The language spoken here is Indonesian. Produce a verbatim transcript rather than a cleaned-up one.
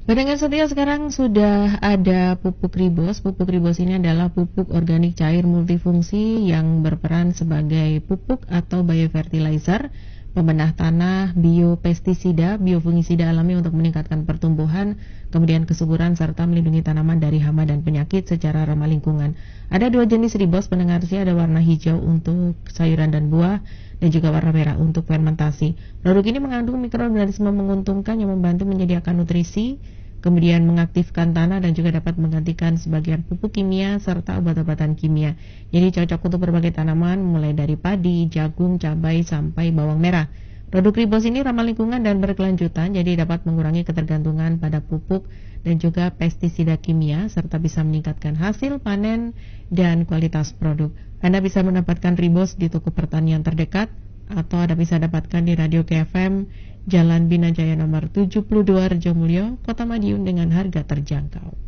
Pendengar setia, sekarang sudah ada pupuk Ribos. Pupuk Ribos ini adalah pupuk organik cair multifungsi yang berperan sebagai pupuk atau biofertilizer, pembenah tanah, biopestisida, biofungisida alami untuk meningkatkan pertumbuhan, kemudian kesuburan serta melindungi tanaman dari hama dan penyakit secara ramah lingkungan. Ada dua jenis Ribos, pendengar setia, ada warna hijau untuk sayuran dan buah dan juga warna merah untuk fermentasi. Produk ini mengandung mikroorganisme menguntungkan yang membantu menyediakan nutrisi, kemudian mengaktifkan tanah dan juga dapat menggantikan sebagian pupuk kimia serta obat-obatan kimia. Jadi cocok untuk berbagai tanaman mulai dari padi, jagung, cabai sampai bawang merah. Produk Ribos ini ramah lingkungan dan berkelanjutan, jadi dapat mengurangi ketergantungan pada pupuk dan juga pestisida kimia serta bisa meningkatkan hasil panen dan kualitas produk. Anda bisa mendapatkan Ribos di toko pertanian terdekat atau Anda bisa dapatkan di Radio K F M Jalan Bina Jaya nomor tujuh puluh dua Rejomulyo, Kota Madiun dengan harga terjangkau.